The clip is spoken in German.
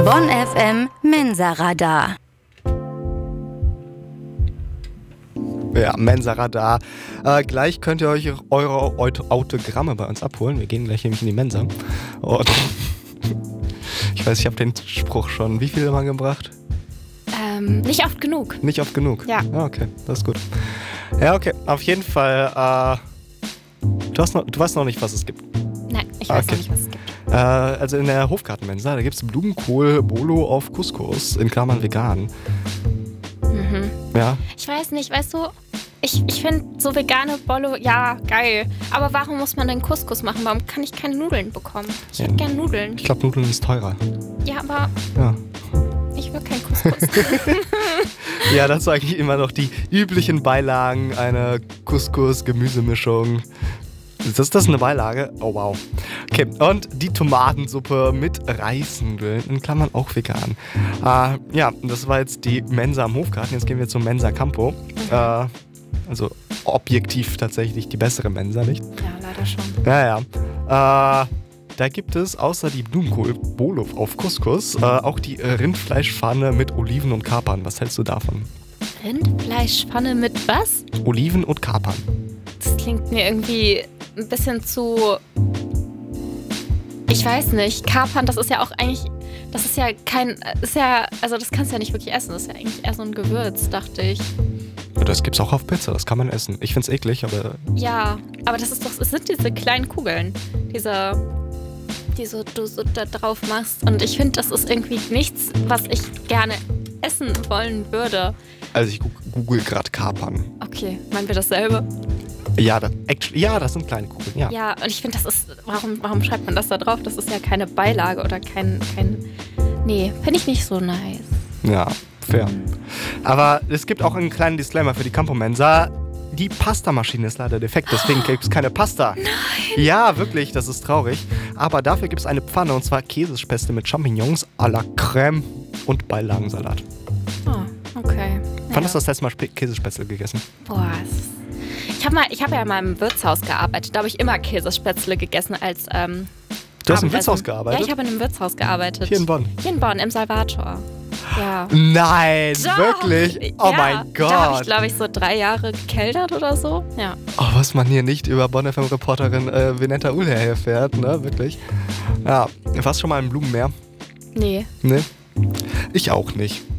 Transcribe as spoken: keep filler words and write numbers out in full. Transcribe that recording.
Bonn F M Mensa-Radar. Ja, Mensa-Radar. Äh, gleich könnt ihr euch eure Aut- Autogramme bei uns abholen. Wir gehen gleich nämlich in die Mensa. Und ich weiß, ich habe den Spruch schon wie viele Mal gebracht? Ähm, nicht oft genug. Nicht oft genug? Ja. Ah, okay, das ist gut. Ja, okay, auf jeden Fall. Äh, du, hast noch, du weißt noch nicht, was es gibt. Nein, ich weiß Okay. noch nicht, was es gibt. Äh, also in der Hofgartenmensa, da gibt es Blumenkohl Bolo auf Couscous, in Klammern vegan. Mhm. Ja. Ich weiß nicht, weißt du, ich, ich finde so vegane Bolo, ja, geil. Aber warum muss man denn Couscous machen? Warum kann ich keine Nudeln bekommen? Ich hätte Ja. gern Nudeln. Ich glaube, Nudeln ist teurer. Ja, aber Ja. ich will kein Couscous. Ja, das sind eigentlich immer noch die üblichen Beilagen, eine Couscous-Gemüsemischung. Ist das, das eine Beilage? Oh wow. Okay, und die Tomatensuppe mit Reisnudeln, in Klammern auch vegan. Äh, ja, das war jetzt die Mensa am Hofgarten. Jetzt gehen wir zum Mensa Campo. Äh, also objektiv tatsächlich die bessere Mensa, nicht? Ja, leider schon. Ja, ja. Äh, da gibt es außer die Blumenkohl-Bolo auf Couscous äh, auch die Rindfleischpfanne mit Oliven und Kapern. Was hältst du davon? Rindfleischpfanne mit was? Oliven und Kapern. Das klingt mir irgendwie ein bisschen zu... Ich weiß nicht. Kapern, das ist ja auch eigentlich... Das ist ja kein... Ist ja, also das kannst du ja nicht wirklich essen. Das ist ja eigentlich eher so ein Gewürz, dachte ich. Ja, das gibt's auch auf Pizza, das kann man essen. Ich find's eklig, aber... Ja, aber das ist doch... Es sind diese kleinen Kugeln. Diese... Die so, du so da drauf machst. Und ich finde, das ist irgendwie nichts, was ich gerne essen wollen würde. Also ich gu- google gerade Kapern. Okay, meinen wir dasselbe? Ja, das, actually, ja, das sind kleine Kugeln, ja. Ja, und ich finde, das ist, warum, warum schreibt man das da drauf? Das ist ja keine Beilage oder kein, kein, nee, finde ich nicht so nice. Ja, fair. Aber es gibt auch einen kleinen Disclaimer für die Campo Mensa. Die Pastamaschine ist leider defekt, deswegen gibt es keine Pasta. Nein! Ja, wirklich, das ist traurig. Aber dafür gibt es eine Pfanne, und zwar Käsespätzle mit Champignons à la Crème und Beilagensalat. Oh, okay. Wann hast du das letzte Mal Sp- Käsespätzle gegessen? Boah, es- ich habe mal, ich habe ja mal im Wirtshaus gearbeitet. Da habe ich immer Käsespätzle gegessen als ähm, Du hast im Abendessen. Wirtshaus gearbeitet? Ja, ich habe in einem Wirtshaus gearbeitet. Hier in Bonn? Hier in Bonn, im Salvator. Ja. Nein, Doch. wirklich? Oh Ja, mein Gott. Da habe ich, glaube ich, so drei Jahre gekellnert oder so. Ja. Oh, was man hier nicht über Bonn F M-Reporterin äh, Venetta Uhle erfährt, ne? Wirklich. Ja, warst du schon mal im Blumenmeer? Nee. Ne? Ich auch nicht.